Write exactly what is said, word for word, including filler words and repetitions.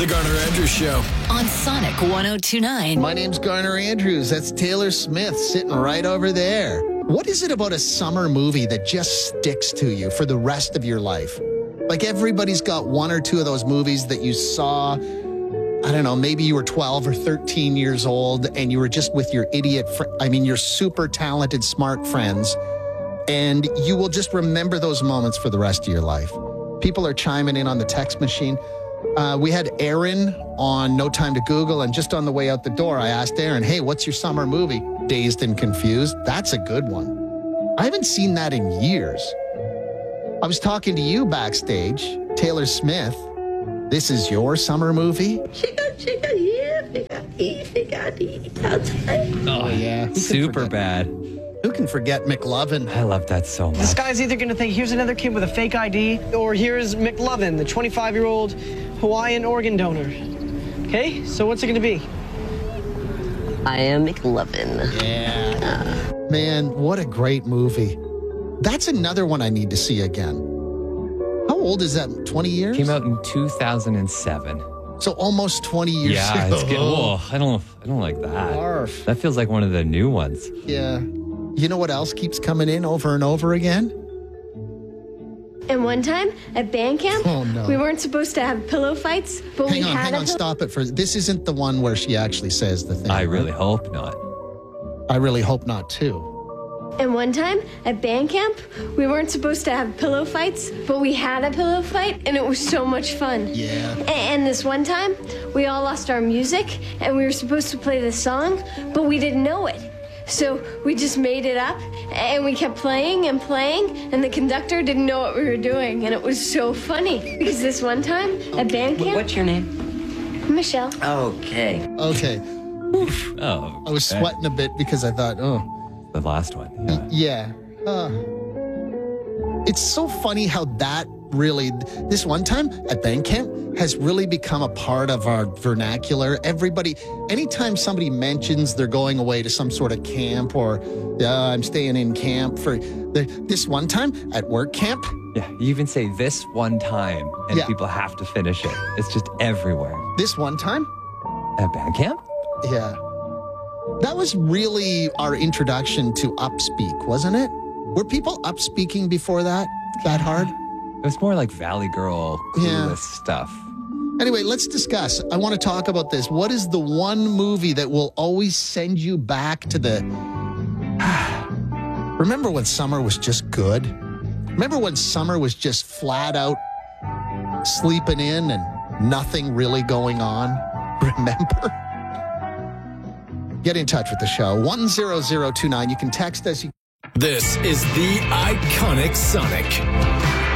The Garner Andrews Show. On Sonic one oh two point nine. My name's Garner Andrews. That's Taylor Smith sitting right over there. What is it about a summer movie that just sticks to you for the rest of your life? Like everybody's got one or two of those movies that you saw, I don't know, maybe you were twelve or thirteen years old and you were just with your idiot, fr- I mean, your super talented, smart friends. And you will just remember those moments for the rest of your life. People are chiming in on the text machine. Uh, we had Aaron on No Time to Google, and just on the way out the door, I asked Aaron, hey, what's your summer movie? Dazed and Confused. That's a good one. I haven't seen that in years. I was talking to you backstage, Taylor Smith. This is your summer movie? Chica, chica, yeah, chica, yeah, chica, yeah, outside. Oh, yeah. Who Super bad. Who can forget McLovin? I love that so much. This guy's either going to think, here's another kid with a fake I D, or here's McLovin, the twenty-five-year-old Hawaiian organ donor. Okay, so what's it going to be? I am McLovin. Yeah. Man, what a great movie. That's another one I need to see again. How old is that? twenty years? Came out in two thousand seven. So almost twenty years Yeah, ago. it's good. Oh, I don't, I don't like that. Barf. That feels like one of the new ones. Yeah. You know what else keeps coming in over and over again? And one time at band camp, Oh, no. we weren't supposed to have pillow fights, but Hang we on, had hang a on, pill- stop it for this isn't the one where she actually says the thing. I right? really hope not. I really hope not too. And one time at band camp, we weren't supposed to have pillow fights, but we had a pillow fight, and it was so much fun. Yeah. A- And this one time, we all lost our music, and we were supposed to play this song, but we didn't know it. So we just made it up, and we kept playing and playing, and the conductor didn't know what we were doing, and it was so funny. Because this one time at band camp, What's your name? Michelle, Okay. Okay. Oh, I was okay. sweating a bit because I thought, oh, The last one. Yeah. yeah. Uh, it's so funny how that really, this one time at band camp has really become a part of our vernacular. Everybody, anytime somebody mentions they're going away to some sort of camp or uh, I'm staying in camp for the, this one time at work camp. Yeah, you even say this one time, and Yeah. people have to finish it. It's just everywhere. This one time? At band camp? Yeah. That was really our introduction to upspeak, wasn't it? Were people upspeaking before that? That hard? It was more like Valley Girl, Yeah. clueless stuff. Anyway, let's discuss. I want to talk about this. What is the one movie that will always send you back to the... Remember when summer was just good? Remember when summer was just flat out sleeping in and nothing really going on? Remember? Get in touch with the show. one zero zero two nine. You can text us. You This is the iconic Sonic.